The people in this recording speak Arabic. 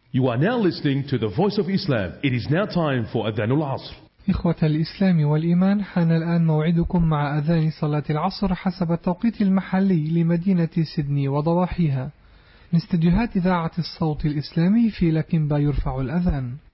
You are now listening to the Voice of Islam. It is now time for Adhan al-Asr. إخوة الإسلام والإيمان، حان الآن موعدكم مع أذان صلاة العصر حسب التوقيت المحلي لمدينة سيدني وضواحيها من استديوهات إذاعة الصوت الإسلامي في لكنبا. يرفع الأذان.